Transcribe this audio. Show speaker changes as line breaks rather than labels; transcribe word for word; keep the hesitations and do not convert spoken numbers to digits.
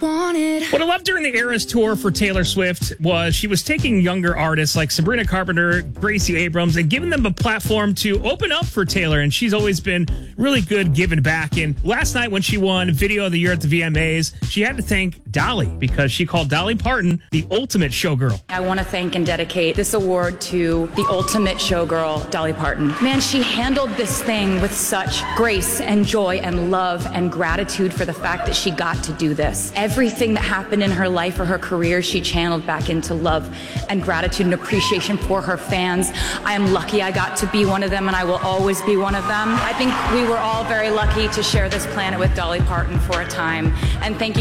wanted.
What I loved during the Eras tour for Taylor Swift was she was taking younger artists like Sabrina Carpenter, Gracie Abrams, and giving them a platform to open up for Taylor. And she's always been really good giving back. And last night when she won Video of the Year at the V M As, she had to thank Dolly because she called Dolly Parton the ultimate showgirl.
I want to thank and dedicate this award to the ultimate showgirl, Dolly Parton. Man, she handled this thing with such grace and joy and love and gratitude for the fact that she got to do this. Everything that happened in her life or her career, she channeled back into love and gratitude and appreciation for her fans. I am lucky I got to be one of them, and I will always be one of them. I think we were all very lucky to share this planet with Dolly Parton for a time. And thank you